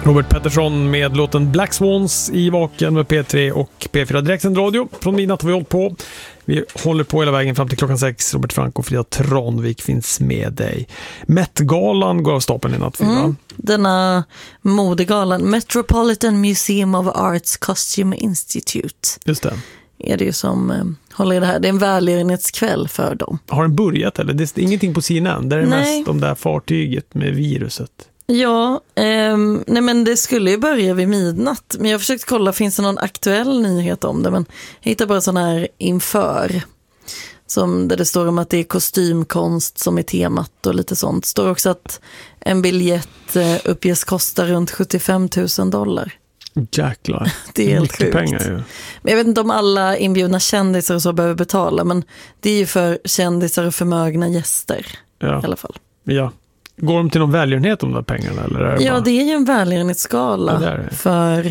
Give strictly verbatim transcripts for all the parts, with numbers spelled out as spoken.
Robert Pettersson med låten Black Swans i Vaken med P tre och P fyra Direktsänd radio. Från midnatt har vi hållit på. Vi håller på hela vägen fram till klockan sex. Robert Frank och Frida Tranvik finns med dig. Met-galan går av stapeln i natt. Mm, denna modegalan, Metropolitan Museum of Arts Costume Institute. Just det. Är det ju som eh, håller i det här. Det är en välgörenhetskväll för dem. Har den börjat eller? Det är ingenting på C N N. Det är Nej. mest om det här fartyget med viruset. Ja, ehm, nej men det skulle ju börja vid midnatt. Men jag har försökt kolla, finns det någon aktuell nyhet om det? Men jag hittar bara sån här inför. Som där det står om att det är kostymkonst som är temat och lite sånt. Det står också att en biljett eh, uppges kosta runt sjuttiofem tusen dollar. Jäklar. Det är helt mycket sjukt. pengar ju. Men jag vet inte om alla inbjudna kändisar och så behöver betala. Men det är ju för kändisar och förmögna gäster Ja. i alla fall. Ja. Går de till någon välgörenhet om de där pengarna? Eller är det Ja, bara... det är ju en välgörenhetsskala Ja, det är det. för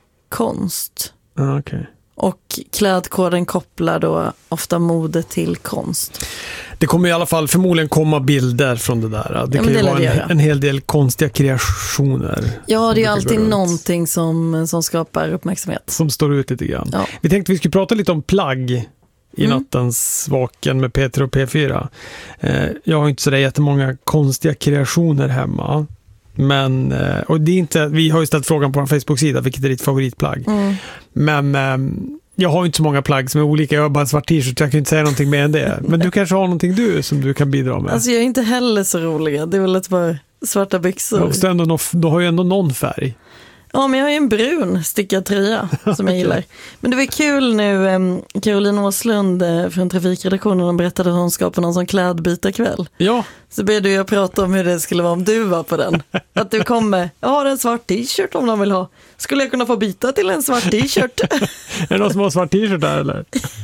konst. Ja, okej. Och klädkoden kopplar då ofta mode till konst. Det kommer i alla fall förmodligen komma bilder från det där. Det Ja, kan ju det vara lär det en, en hel del konstiga kreationer. Ja, det är som alltid brukar gå runt, någonting som, som skapar uppmärksamhet. som står ut lite grann. Ja. Vi tänkte vi skulle prata lite om plagg i Mm. nattens Vaken med P tre och P fyra. Eh, jag har inte så där jättemånga konstiga kreationer hemma. Men, eh, och det är inte, vi har ju ställt frågan på vår Facebook-sida, vilket är ditt favoritplagg. Mm. Men eh, jag har inte så många plagg som är olika. Jag har bara en svart t-shirt, så jag kan inte säga någonting mer än det. Men du kanske har någonting du som du kan bidra med. Alltså jag är inte heller så rolig. Det är väl ett par svarta byxor. Ja, ändå nå- du har ju ändå någon färg. Ja, men jag har ju en brun stickad tröja som jag gillar. Men det var kul nu, um, Caroline Åslund eh, från Trafikredaktionen, hon berättade att hon ska på någon sån klädbytarkväll. Ja. Så började jag prata om hur det skulle vara om du var på den. Att du kommer, jag har en svart t-shirt om de vill ha. Skulle jag kunna få byta till en svart t-shirt? Är det någon som har svart t-shirt där eller?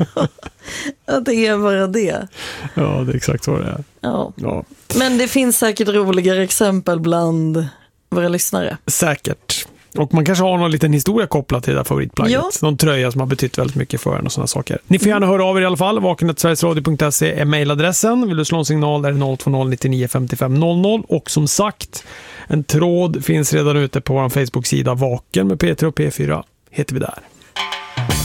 Att det är bara det. Ja, det är exakt så det är. Ja. Ja. Men det finns säkert roligare exempel bland våra lyssnare. Säkert. Och man kanske har någon liten historia kopplad till det där favoritplagget. Ja. Någon tröja som har betytt väldigt mycket för en och sådana saker. Ni får gärna höra av er i alla fall. vaken snabel-a sverigesradio punkt se är mejladressen. Vill du slå en signal där är noll två noll nittionio femtiofem noll noll. Och som sagt, en tråd finns redan ute på vår Facebook-sida Vaken med P tre och P fyra. Heter vi där.